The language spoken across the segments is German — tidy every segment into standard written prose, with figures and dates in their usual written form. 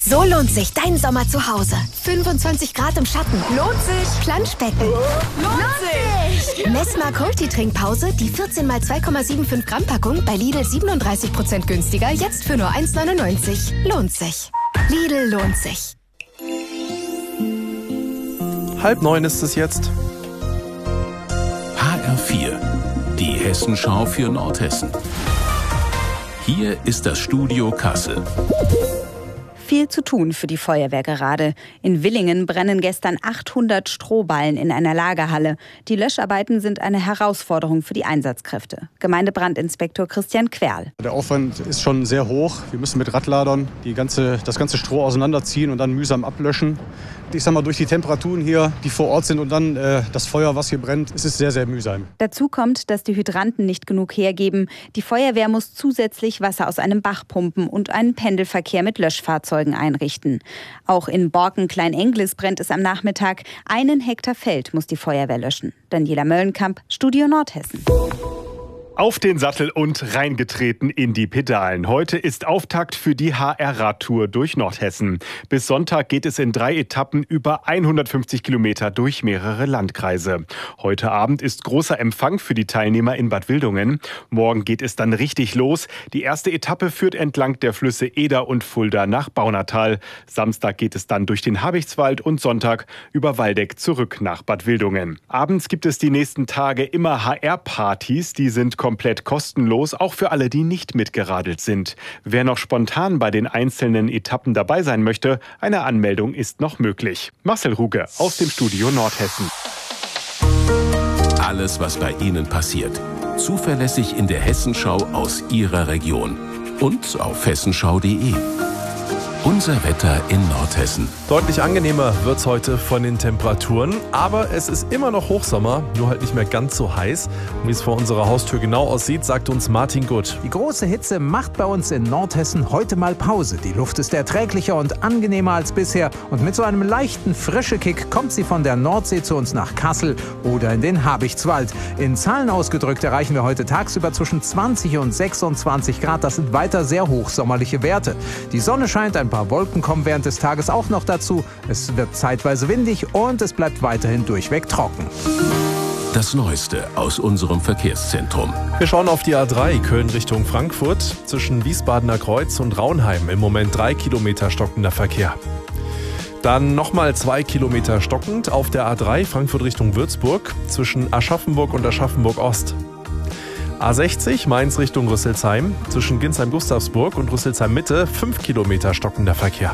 So lohnt sich dein Sommer zu Hause. 25 Grad im Schatten. Lohnt sich. Planschbecken. Lohnt sich. Messmark Multitrinkpause, die 14 mal 2,75 Gramm Packung bei Lidl 37% günstiger, jetzt für nur 1,99. Lohnt sich. Lidl lohnt sich. 8:30 ist es jetzt. HR4, die Hessenschau für Nordhessen. Hier ist das Studio Kassel. Viel zu tun für die Feuerwehr gerade. In Villingen brennen gestern 800 Strohballen in einer Lagerhalle. Die Löscharbeiten sind eine Herausforderung für die Einsatzkräfte. Gemeindebrandinspektor Christian Querl. Der Aufwand ist schon sehr hoch. Wir müssen mit Radladern das ganze Stroh auseinanderziehen und dann mühsam ablöschen. Ich sag mal, durch die Temperaturen hier, die vor Ort sind und dann das Feuer, was hier brennt, ist es sehr, sehr mühsam. Dazu kommt, dass die Hydranten nicht genug hergeben. Die Feuerwehr muss zusätzlich Wasser aus einem Bach pumpen und einen Pendelverkehr mit Löschfahrzeugen einrichten. Auch in Borken-Klein-Englis brennt es am Nachmittag. 1 Hektar Feld muss die Feuerwehr löschen. Daniela Möllenkamp, Studio Nordhessen. Auf den Sattel und reingetreten in die Pedalen. Heute ist Auftakt für die HR-Radtour durch Nordhessen. Bis Sonntag geht es in 3 Etappen über 150 Kilometer durch mehrere Landkreise. Heute Abend ist großer Empfang für die Teilnehmer in Bad Wildungen. Morgen geht es dann richtig los. Die erste Etappe führt entlang der Flüsse Eder und Fulda nach Baunatal. Samstag geht es dann durch den Habichtswald und Sonntag über Waldeck zurück nach Bad Wildungen. Abends gibt es die nächsten Tage immer HR-Partys. Die sind komplett kostenlos, auch für alle, die nicht mitgeradelt sind. Wer noch spontan bei den einzelnen Etappen dabei sein möchte, eine Anmeldung ist noch möglich. Marcel Ruge aus dem Studio Nordhessen. Alles, was bei Ihnen passiert. Zuverlässig in der Hessenschau aus Ihrer Region. Und auf hessenschau.de. Unser Wetter in Nordhessen. Deutlich angenehmer wird's heute von den Temperaturen, aber es ist immer noch Hochsommer, nur halt nicht mehr ganz so heiß. Und wie es vor unserer Haustür genau aussieht, sagt uns Martin Gutt. Die große Hitze macht bei uns in Nordhessen heute mal Pause. Die Luft ist erträglicher und angenehmer als bisher. Und mit so einem leichten Frischekick kommt sie von der Nordsee zu uns nach Kassel oder in den Habichtswald. In Zahlen ausgedrückt erreichen wir heute tagsüber zwischen 20 und 26 Grad. Das sind weiter sehr hochsommerliche Werte. Die Sonne scheint, ein paar Wolken kommen während des Tages auch noch dazu. Es wird zeitweise windig und es bleibt weiterhin durchweg trocken. Das Neueste aus unserem Verkehrszentrum. Wir schauen auf die A3 Köln Richtung Frankfurt. Zwischen Wiesbadener Kreuz und Raunheim im Moment 3 Kilometer stockender Verkehr. Dann nochmal 2 Kilometer stockend auf der A3 Frankfurt Richtung Würzburg zwischen Aschaffenburg und Aschaffenburg Ost. A60 Mainz Richtung Rüsselsheim, zwischen Ginsheim-Gustavsburg und Rüsselsheim-Mitte 5 Kilometer stockender Verkehr.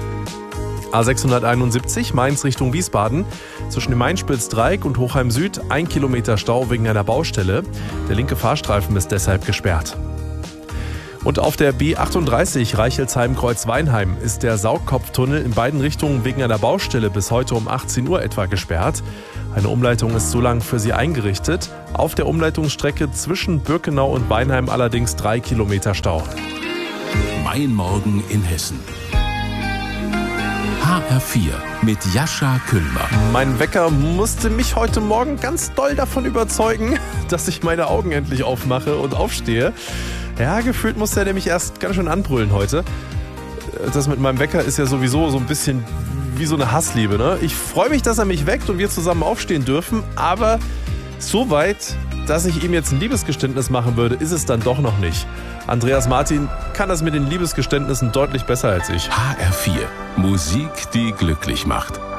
A671 Mainz Richtung Wiesbaden, zwischen dem Mainspitzdreieck und Hochheim Süd 1 Kilometer Stau wegen einer Baustelle. Der linke Fahrstreifen ist deshalb gesperrt. Und auf der B38 Reichelsheim-Kreuzweinheim ist der Saugkopftunnel in beiden Richtungen wegen einer Baustelle bis heute um 18 Uhr etwa gesperrt. Eine Umleitung ist so lang für sie eingerichtet. Auf der Umleitungsstrecke zwischen Birkenau und Weinheim allerdings 3 Kilometer Stau. Mein Morgen in Hessen. HR4 mit Jascha Kühlmer. Mein Wecker musste mich heute Morgen ganz doll davon überzeugen, dass ich meine Augen endlich aufmache und aufstehe. Ja, gefühlt musste er nämlich erst ganz schön anbrüllen heute. Das mit meinem Wecker ist ja sowieso so ein bisschen wie so eine Hassliebe, ne? Ich freue mich, dass er mich weckt und wir zusammen aufstehen dürfen, aber so weit, dass ich ihm jetzt ein Liebesgeständnis machen würde, ist es dann doch noch nicht. Andreas Martin kann das mit den Liebesgeständnissen deutlich besser als ich. HR4, Musik, die glücklich macht.